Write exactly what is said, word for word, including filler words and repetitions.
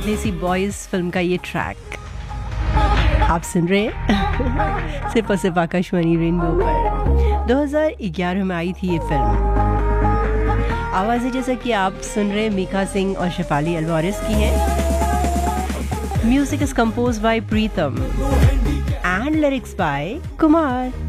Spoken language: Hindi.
देसी बॉयज फिल्म का ये ट्रैक आप सुन रहे हैं सिर्फ और सिर्फ आकाशवाणी रेनबो पर। दो हज़ार ग्यारह में आई थी ये फिल्म। आवाज़ें जैसा कि आप सुन रहे हैं मीका सिंह और शेफाली अल्वारिस की है। Music is compose bye Pritam and lyrics by Kumar.